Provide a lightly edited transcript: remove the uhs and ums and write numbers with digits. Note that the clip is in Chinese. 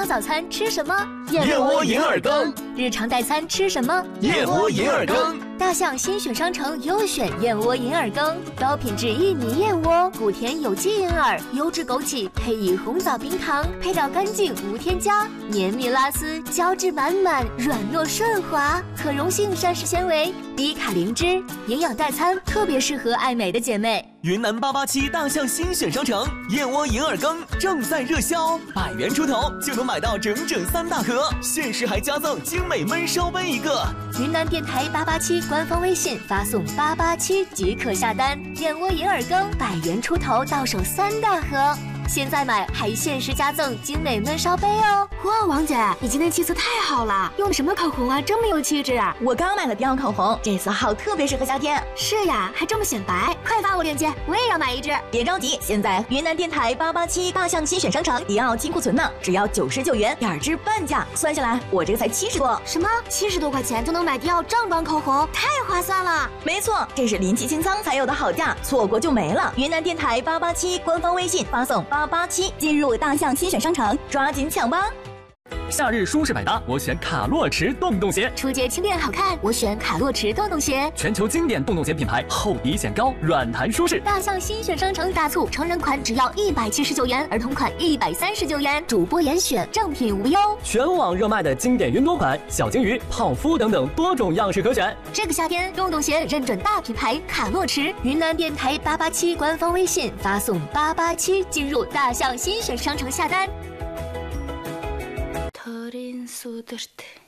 当早餐吃什么？ 燕窝银耳羹。 日常代餐吃什么？ 燕窝银耳羹。 大象新选商城优选燕窝银耳羹，高品质薏米燕窝，谷甜有机银耳，优质枸杞，配以红枣冰糖，配料干净无添加，绵密拉丝，胶质满满，软糯顺滑，可溶性膳食纤维，低卡零脂，营养代餐特别适合爱美的姐妹。 云南887大象新选商城燕窝银耳羹正在热销，100元出头就能买到整整3大盒，限时还加赠精美焖烧杯1个。 云南电台887官方微信发送887即可下单，燕窝银耳羹100元出头到手3大盒。现在买还限时加赠精美焖烧杯哦！ 哇，王姐，你今天气色太好了，用的什么口红啊？这么有气质啊！ 我刚买了迪奥口红，这色号特别适合夏天。 是呀，还这么显白，快发我链接，我也要买一支。 别着急，现在云南电台887大象新选商城迪奥金库存呢，只要99元，2支半价，算下来我这个才70多。 什么？70多块钱就能买迪奥正版口红，太划算了！ 没错，这是临期清仓才有的好价，错过就没了。云南电台887官方微信发送887进入大象新选商城，抓紧抢吧！ 夏日舒适百搭，我选卡洛驰洞洞鞋； 出街轻便好看，我选卡洛驰洞洞鞋。 全球经典洞洞鞋品牌，厚底显高，软弹舒适。 大象新选商城大促，成人款只要179元，儿童款139元，主播严选，正品无忧。 全网热卖的经典云朵款、小金鱼、泡芙等等多种样式可选。 这个夏天，洞洞鞋认准大品牌卡洛驰。云南电台887官方微信发送887进入大象新选商城下单。 鳥に育て